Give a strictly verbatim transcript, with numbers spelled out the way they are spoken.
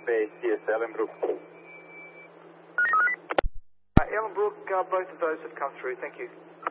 base, yes, Ellenbrook. Uh, Ellenbrook, uh, both of those have come through. Thank you.